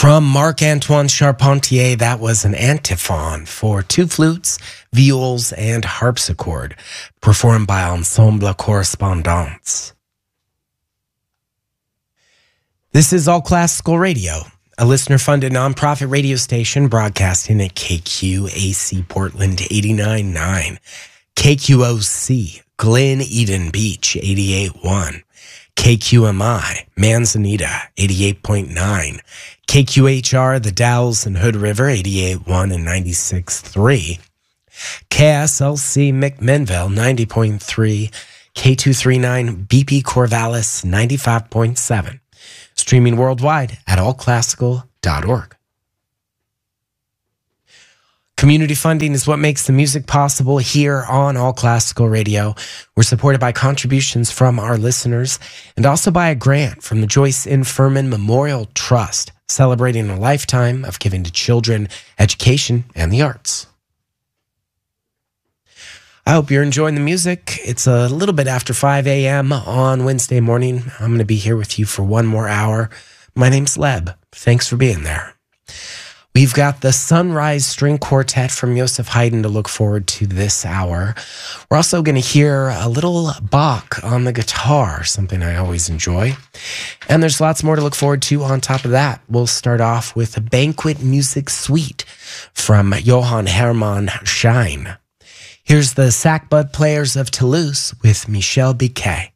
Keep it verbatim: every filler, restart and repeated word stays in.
From Marc-Antoine Charpentier, that was an antiphon for two flutes, viols, and harpsichord, performed by Ensemble Correspondance. This is All Classical Radio, a listener-funded nonprofit radio station broadcasting at K Q A C Portland eighty-nine point nine, K Q O C Glen Eden Beach eighty-eight point one, K Q M I Manzanita eighty-eight point nine, K Q H R The Dalles and Hood River eighty-eight point one and ninety-six point three, K S L C McMinnville ninety point three, K two thirty-nine B P Corvallis ninety-five point seven. Streaming worldwide at all classical dot org. Community funding is what makes the music possible here on All Classical Radio. We're supported by contributions from our listeners and also by a grant from the Joyce N. Furman Memorial Trust, celebrating a lifetime of giving to children, education, and the arts. I hope you're enjoying the music. It's a little bit after five a.m. on Wednesday morning. I'm going to be here with you for one more hour. My name's Leb. Thanks for being there. We've got the Sunrise String Quartet from Joseph Haydn to look forward to this hour. We're also going to hear a little Bach on the guitar, something I always enjoy. And there's lots more to look forward to on top of that. We'll start off with a banquet music suite from Johann Hermann Schein. Here's the Sackbud Players of Toulouse with Michel Biquet.